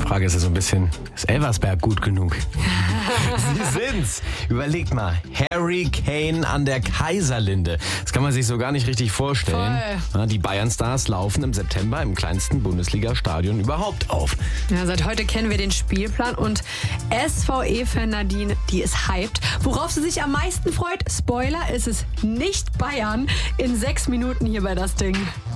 Frage ist ja so ein bisschen, ist Elversberg gut genug? Sie sind's. Überlegt mal, Harry Kane an der Kaiserlinde. Das kann man sich so gar nicht richtig vorstellen. Voll. Ja, die Bayern-Stars laufen im September im kleinsten Bundesliga-Stadion überhaupt auf. Ja, seit heute kennen wir den Spielplan und SVE-Fan Nadine, die ist hyped. Worauf sie sich am meisten freut, Spoiler, ist es nicht Bayern. In 6 Minuten hier bei Das Ding.